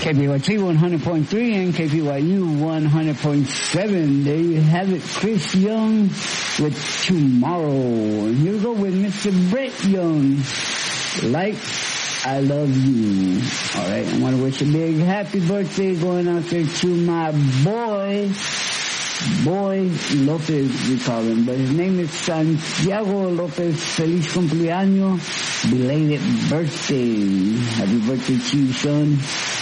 KPYT 100.3 and KPYU 100.7. There you have it, Chris Young with Tomorrow. And here we go with Mr. Brett Young, Like I Love You. Alright, I want to wish a big happy birthday going out there to my boy Lopez, we call him, but his name is Santiago Lopez. Feliz cumpleaños, belated birthday. Happy birthday to you, son.